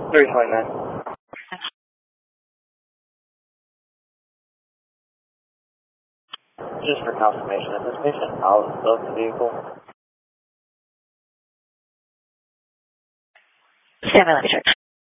329. Just for confirmation, is this patient out of the vehicle? Stand by, let me check.